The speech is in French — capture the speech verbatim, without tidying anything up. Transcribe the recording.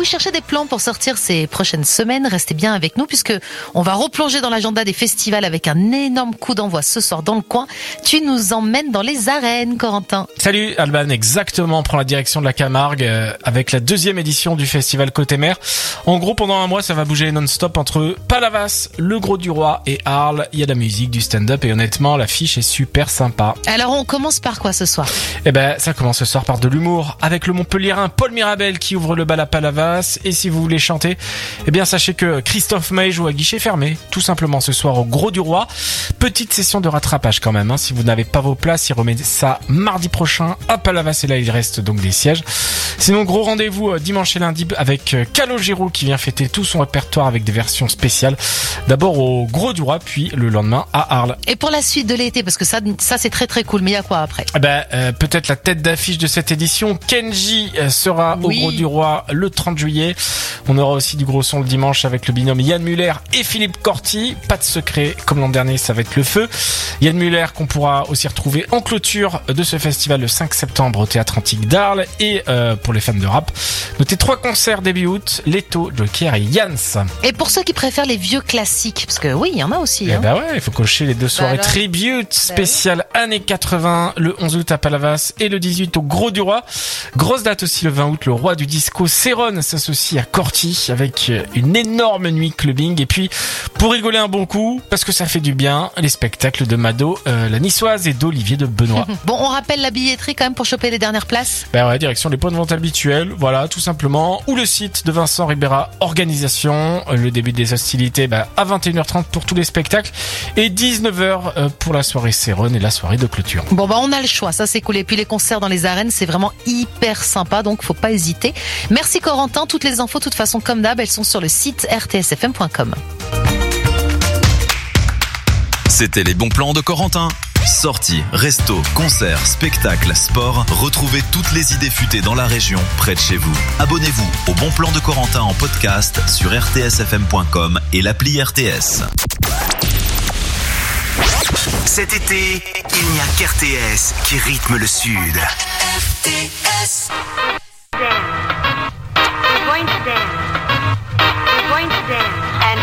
vous cherchez des plans pour sortir ces prochaines semaines, restez bien avec nous puisque on va replonger dans l'agenda des festivals avec un énorme coup d'envoi ce soir dans le coin. Tu nous emmènes dans les arènes, Corentin. Salut Alban, exactement, on prend la direction de la Camargue euh, avec la deuxième édition du festival Côté Mer. En gros, pendant un mois, ça va bouger non-stop entre Palavas, le Gros du Roi et Arles. Il y a de la musique, du stand-up et honnêtement, l'affiche est super sympa. Alors on commence par quoi ce soir? Eh ben, ça commence ce soir par de l'humour avec le Montpelliérain Paul Mirabel qui ouvre le bal à Palavas. Et si vous voulez chanter, eh bien sachez que Christophe Maé joue à guichet fermé, tout simplement ce soir au Gros du Roi. Petite session de rattrapage quand même, hein. Si vous n'avez pas vos places, il remet ça mardi prochain à Palavas et là il reste donc des sièges. Sinon, gros rendez-vous euh, dimanche et lundi avec euh, Calogero qui vient fêter tout son répertoire avec des versions spéciales. D'abord au Gros du Roi, puis le lendemain à Arles. Et pour la suite de l'été, parce que ça, ça c'est très très cool, mais il y a quoi après? Eh ben, euh, peut-être la tête d'affiche de cette édition, Kenji euh, sera Oui. au Gros du Roi le trente juillet. On aura aussi du gros son le dimanche avec le binôme Yann Muller et Philippe Corti. Pas de secret, comme l'an dernier, ça va être le feu. Yann Muller qu'on pourra aussi retrouver en clôture de ce festival le cinq septembre au Théâtre Antique d'Arles. Et euh, pour les fans de rap, notez trois concerts début août, Leto, Joker et Yans. Et pour ceux qui préfèrent les vieux classiques, parce que oui, il y en a aussi. Hein. Eh ben ouais, il faut cocher les deux soirées alors tribute spéciales années quatre-vingts, le onze août à Palavas et le dix-huit au Gros du Roi. Grosse date aussi le vingt août, le roi du disco Céron s'associe à Corti avec une énorme nuit clubbing. Et puis, pour rigoler un bon coup, parce que ça fait du bien, les spectacles de Mado, euh, la niçoise et d'Olivier de Benoît. Bon, on rappelle la billetterie quand même pour choper les dernières places. Ben ouais, direction les points de vente habituels, voilà, tout simplement. Ou le site de Vincent Ribera Organisation. Le début des hostilités, ben, à vingt et une heures trente pour tous les spectacles. Et dix-neuf heures pour la soirée Céron et la soirée de clôture. Bon, bah, on a le choix, ça c'est cool. Et puis les concerts dans les arènes, c'est vraiment hyper sympa, donc faut pas hésiter. Merci Corentin, toutes les infos, de toute façon, comme d'hab, elles sont sur le site r t s f m point com. C'était les bons plans de Corentin. Sorties, restos, concerts, spectacles, sport. Retrouvez toutes les idées futées dans la région, près de chez vous. Abonnez-vous au Bon Plan de Corentin en podcast sur r t s f m point com et l'appli R T S. Cet été, il n'y a qu'R T S qui rythme le Sud. R T S. Dance. We're going to dance. We're going to dance. And